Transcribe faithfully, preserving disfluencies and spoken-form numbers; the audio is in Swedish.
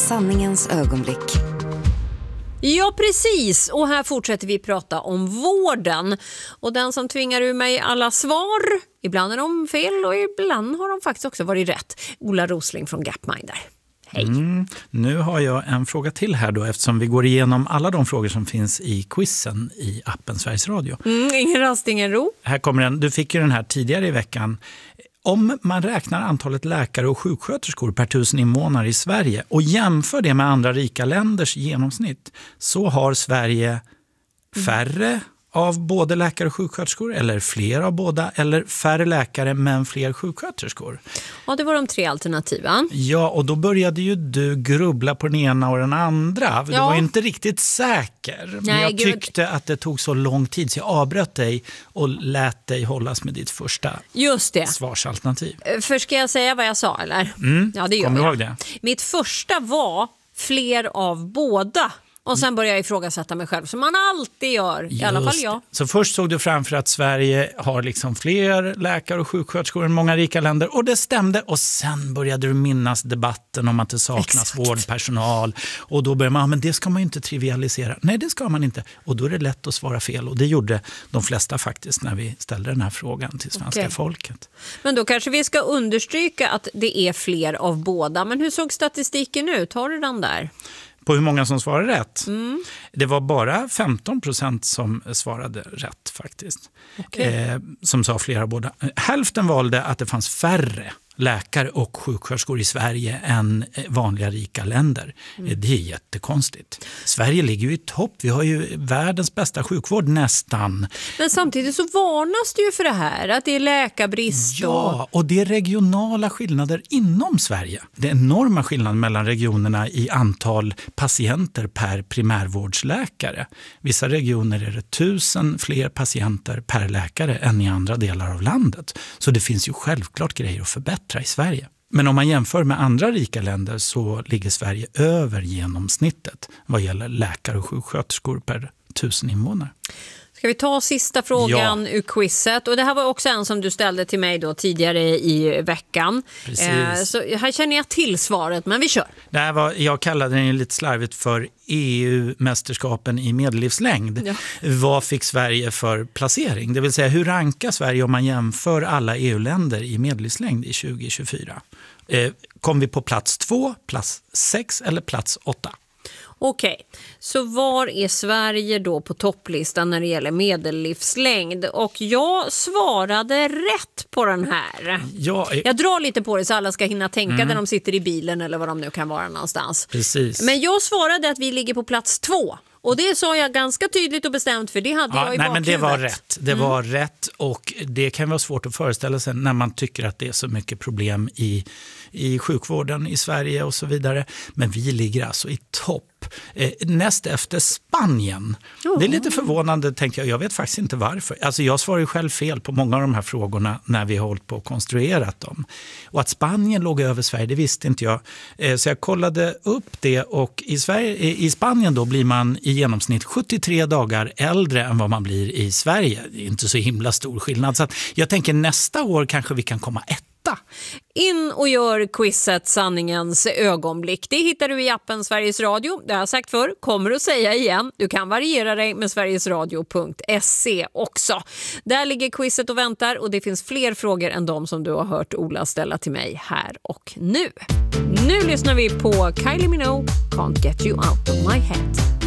sanningens ögonblick. Ja, precis. Och här fortsätter vi prata om vården. Och den som tvingar ur mig alla svar, ibland är de fel och ibland har de faktiskt också varit rätt. Ola Rosling från Gapminder. Hej. Mm, nu har jag en fråga till här då, eftersom vi går igenom alla de frågor som finns i quizen i appen Sveriges Radio. Mm, ingen rast, ingen ro. Här kommer den. Du fick ju den här tidigare i veckan. Om man räknar antalet läkare och sjuksköterskor per tusen invånare i Sverige och jämför det med andra rika länders genomsnitt, så har Sverige färre av både läkare och sjuksköterskor, eller fler av båda, eller färre läkare men fler sjuksköterskor. Ja, det var de tre alternativen. Ja, och då började ju du grubbla på den ena och den andra. Du Ja. var ju inte riktigt säker. Men Nej, jag gud. tyckte att det tog så lång tid så jag avbröt dig och lät dig hållas med ditt första Just det. svarsalternativ. För ska jag säga vad jag sa, eller? Mm. Ja, det gör Kommer du jag. ihåg det? Mitt första var fler av båda. Och sen började jag ifrågasätta mig själv, som man alltid gör, i alla fall Just jag. det. Så först såg du framför att Sverige har liksom fler läkare och sjuksköterskor än många rika länder. Och det stämde. Och sen började du minnas debatten om att det saknas Exakt. vårdpersonal. Och då började man, ah, men det ska man ju inte trivialisera. Nej, det ska man inte. Och då är det lätt att svara fel. Och det gjorde de flesta faktiskt när vi ställde den här frågan till svenska Okej. folket. Men då kanske vi ska understryka att det är fler av båda. Men hur såg statistiken ut? Har du den där? På hur många som svarade rätt? Mm. Det var bara femton procent som svarade rätt faktiskt. Okej. Eh, som sa flera båda. Hälften valde att det fanns färre läkare och sjuksköterskor i Sverige än vanliga rika länder. Mm. Det är jättekonstigt. Sverige ligger ju i topp. Vi har ju världens bästa sjukvård nästan. Men samtidigt så varnas det ju för det här, att det är läkarbrist. Ja, och det är regionala skillnader inom Sverige. Det är enorma skillnader mellan regionerna i antal patienter per primärvårdsläkare. Vissa regioner är det tusen fler patienter per läkare än i andra delar av landet. Så det finns ju självklart grejer att förbättra i Sverige. Men om man jämför med andra rika länder så ligger Sverige över genomsnittet vad gäller läkare och sjuksköterskor per tusen invånare. Ska vi ta sista frågan Ja. ur quizet? Och det här var också en som du ställde till mig då tidigare i veckan. Precis. Eh, så här känner jag till svaret, men vi kör. Det här var, jag kallade den ju lite slarvigt för E U-mästerskapen i medellivslängd. Ja. Vad fick Sverige för placering? Det vill säga, hur rankar Sverige om man jämför alla E U-länder i medellivslängd i tjugo tjugofyra? Eh, kom vi på plats två, plats sex eller plats åtta? Okej, så var är Sverige då på topplistan när det gäller medellivslängd? Och jag svarade rätt på den här. Ja, eh, Jag drar lite på det så alla ska hinna tänka Mm. när de sitter i bilen eller vad de nu kan vara någonstans. precis. Men jag svarade att vi ligger på plats två. Och det sa jag ganska tydligt och bestämt, för det hade Ja, jag i nej, men det var bakhuvudet. rätt. Det var rätt, och det kan vara svårt att föreställa sig när man tycker att det är så mycket problem i, i sjukvården i Sverige och så vidare. Men vi ligger alltså i topp. Eh, näst efter Spanien. Oh. Det är lite förvånande, tänkte jag. Jag vet faktiskt inte varför. Alltså jag svarar ju själv fel på många av de här frågorna när vi har hållit på och konstruerat dem. Och att Spanien låg över Sverige, det visste inte jag. Eh, så jag kollade upp det, och i, Sverige, i Spanien då blir man i genomsnitt sjuttiotre dagar äldre än vad man blir i Sverige. Det är inte så himla stor skillnad. Så att jag tänker nästa år kanske vi kan komma etta. In och gör quizet Sanningens ögonblick. Det hittar du i appen Sveriges Radio. Det har jag sagt förr, kommer att säga igen. Du kan variera dig med sverigesradio punkt se också. Där ligger quizet och väntar, och det finns fler frågor än de som du har hört Ola ställa till mig här och nu. Nu lyssnar vi på Kylie Minogue, Can't Get You Out of My Head.